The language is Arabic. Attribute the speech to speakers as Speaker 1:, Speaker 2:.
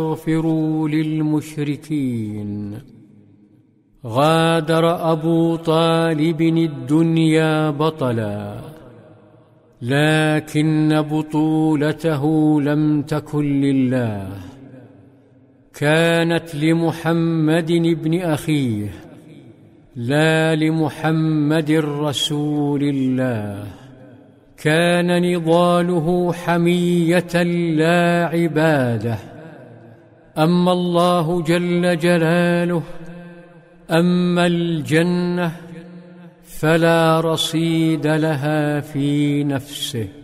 Speaker 1: واستغفروا للمشركين. غادر أبو طالب الدنيا بطلا، لكن بطولته لم تكن لله، كانت لمحمد ابن أخيه، لا لمحمد رسول الله. كان نضاله حمية لا عبادة. أما الله جل جلاله، أما الجنة فلا رصيد لها في نفسه.